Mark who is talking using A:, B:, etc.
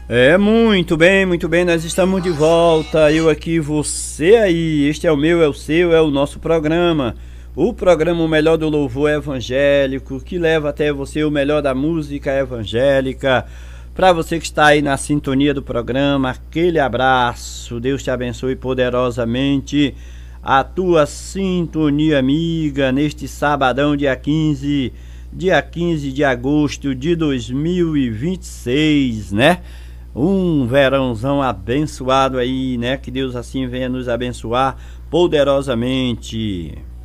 A: Muito bem, nós estamos de volta, eu aqui, você aí, este é o meu, é o seu, é o nosso programa, o programa O Melhor do Louvor Evangélico, que leva até você o melhor da música evangélica. Para você que está aí na sintonia do programa, aquele abraço, Deus te abençoe poderosamente, a tua sintonia amiga, neste sabadão, dia 15 de agosto de 2026, né? Um verãozão abençoado aí, né? Que Deus assim venha nos abençoar poderosamente.